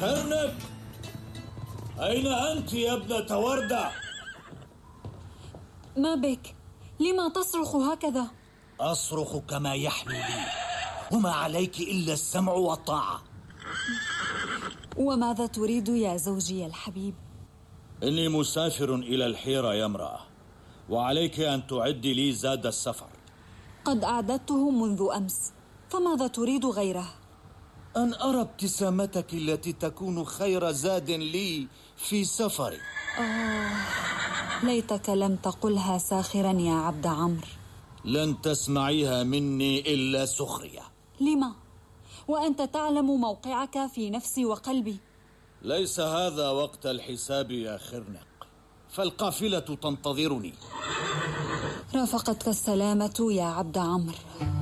خرنق، أين أنت يا ابنة وردة؟ ما بك؟ لما تصرخ هكذا؟ أصرخ كما يحلو لي، وما عليك إلا السمع والطاعة. وماذا تريد يا زوجي الحبيب؟ إني مسافر إلى الحيرة يا امرأة، وعليك أن تعدي لي زاد السفر. قد أعددته منذ أمس، فماذا تريد غيره؟ أن أرى ابتسامتك التي تكون خير زاد لي في سفري. ليتك لم تقلها ساخرا يا عبد عمرو. لن تسمعيها مني إلا سخرية. لما؟ وأنت تعلم موقعك في نفسي وقلبي. ليس هذا وقت الحساب يا خرنق، فالقافلة تنتظرني. رافقتك السلامة يا عبد عمرو.